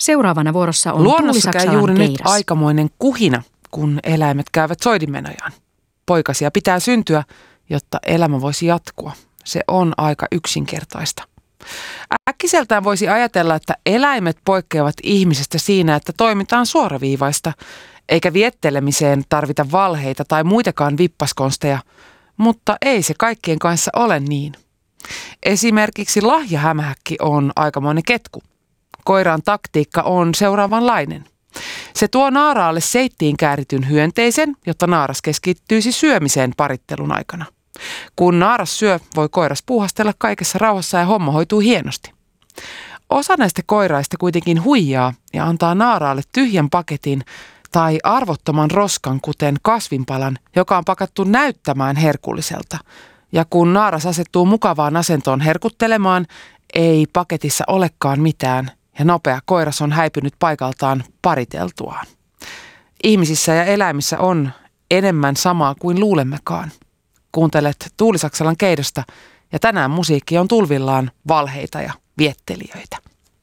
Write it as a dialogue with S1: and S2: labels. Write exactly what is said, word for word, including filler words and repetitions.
S1: Seuraavana vuorossa on
S2: Luonnossa käy juuri
S1: Tuuli-Saksalan
S2: nyt
S1: keidas.
S2: aikamoinen kuhina, kun eläimet käyvät soidinmenojaan. Poikasia pitää syntyä, jotta elämä voisi jatkua. Se on aika yksinkertaista. Äkkiseltään voisi ajatella, että eläimet poikkeavat ihmisestä siinä, että toimitaan suoraviivaista, eikä viettelemiseen tarvita valheita tai muitakaan vippaskonsteja, mutta ei se kaikkien kanssa ole niin. Esimerkiksi lahjahämähäkki on aikamoinen ketku. Koiran taktiikka on seuraavanlainen. Se tuo naaraalle seittiin käärityn hyönteisen, jotta naaras keskittyisi syömiseen parittelun aikana. Kun naaras syö, voi koiras puuhastella kaikessa rauhassa ja homma hoituu hienosti. Osa näistä koiraista kuitenkin huijaa ja antaa naaraalle tyhjän paketin tai arvottoman roskan, kuten kasvinpalan, joka on pakattu näyttämään herkulliselta. Ja kun naaras asettuu mukavaan asentoon herkuttelemaan, ei paketissa olekaan mitään ja nopea koiras on häipynyt paikaltaan pariteltuaan. Ihmisissä ja eläimissä on enemmän samaa kuin luulemmekaan. Kuuntelet Tuuli-Saksalan keidosta ja tänään musiikki on tulvillaan valheita ja viettelijöitä.